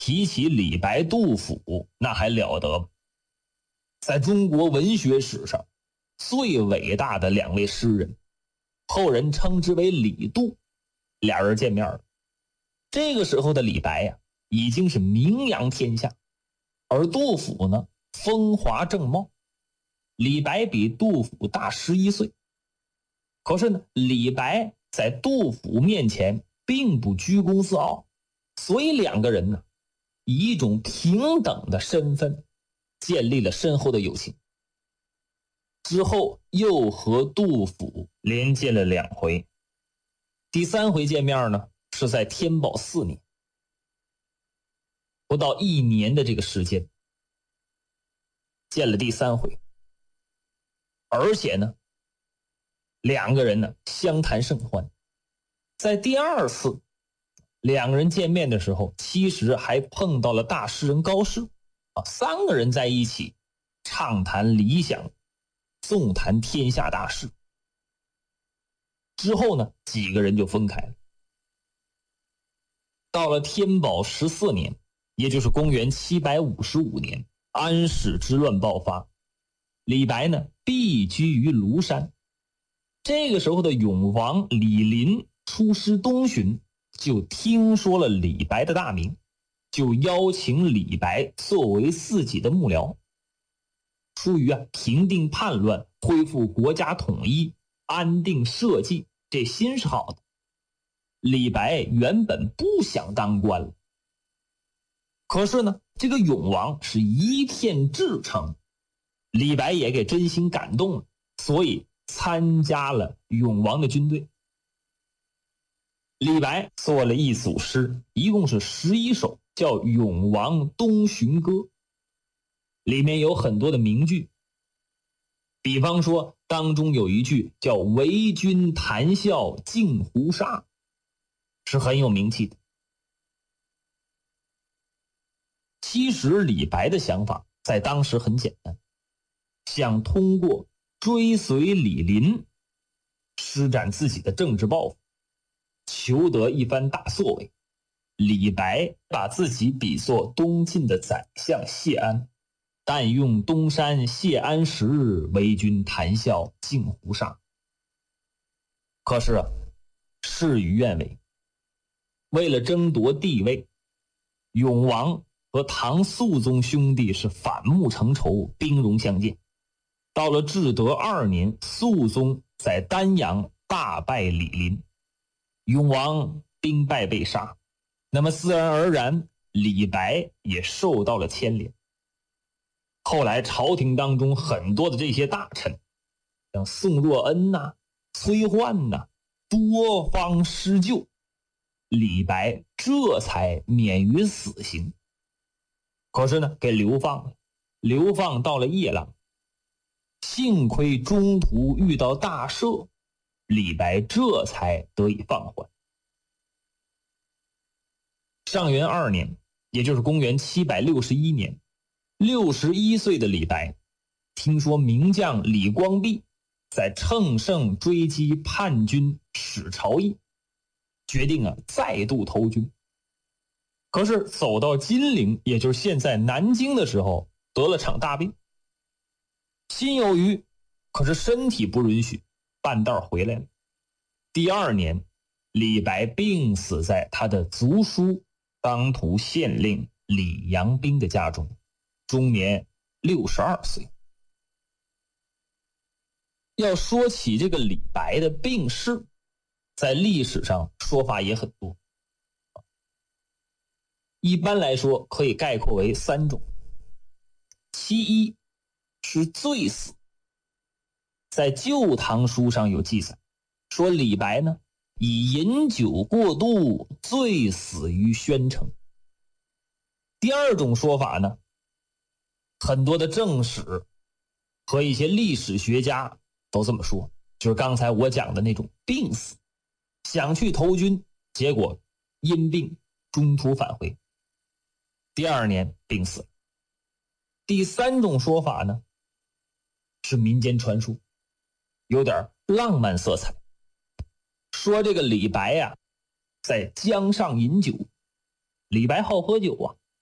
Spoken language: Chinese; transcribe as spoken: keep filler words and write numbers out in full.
提起李白、杜甫，那还了得。在中国文学史上最伟大的两位诗人，后人称之为李杜，俩人见面了。这个时候的李白呀、啊，已经是名扬天下，而杜甫呢，风华正茂。李白比杜甫大十一岁，可是呢，李白在杜甫面前并不居功自傲，所以两个人呢，以一种平等的身份建立了深厚的友情。之后又和杜甫连见了两回，第三回见面呢，是在天宝四年，不到一年的这个时间，见了第三回。而且呢，两个人呢相谈甚欢。在第二次两个人见面的时候，其实还碰到了大诗人高适啊，三个人在一起畅谈理想，纵谈天下大事。之后呢，几个人就分开了。到了天宝十四年，也就是公元七百五十五年，安史之乱爆发，李白呢避居于庐山。这个时候的永王李璘出师东巡，就听说了李白的大名，就邀请李白作为自己的幕僚。出于啊平定叛乱，恢复国家统一，安定社稷，这心是好的。李白原本不想当官了，可是呢，这个永王是一片至诚，李白也给真心感动了，所以参加了永王的军队。李白做了一组诗，一共是十一首，叫《永王东巡歌》，里面有很多的名句，比方说当中有一句叫为君谈笑尽胡沙，是很有名气的。其实李白的想法在当时很简单，想通过追随李璘施展自己的政治抱负，求得一番大作为。李白把自己比作东晋的宰相谢安，但用东山谢安时，为君谈笑尽胡沙。可是啊，事与愿违。为了争夺帝位，永王和唐肃宗兄弟是反目成仇，兵戎相见。到了至德二年，肃宗在丹阳大败李璘，永王兵败被杀。那么自然而然，李白也受到了牵连。后来朝廷当中很多的这些大臣，像宋若恩呐、啊、崔焕呐、啊，多方施救，李白这才免于死刑。可是呢，给流放了，流放到了夜郎。幸亏中途遇到大赦，李白这才得以放缓。上元二年，也就是公元七百六十一年，六十一岁的李白听说名将李光弼在乘胜追击叛军史朝义，决定啊再度投军。可是走到金陵，也就是现在南京的时候，得了场大病，心有余，可是身体不允许，半道回来了。第二年，李白病死在他的族叔当涂县令李阳冰的家中，终年六十二岁。要说起这个李白的病逝，在历史上说法也很多。一般来说可以概括为三种。其一是醉死，在《旧唐书》上有记载，说李白呢以饮酒过度，醉死于宣城。第二种说法呢，很多的正史和一些历史学家都这么说，就是刚才我讲的那种病死，想去投军，结果因病中途返回，第二年病死。第三种说法呢，是民间传说，有点浪漫色彩，说这个李白呀、啊，在江上饮酒。李白好喝酒啊，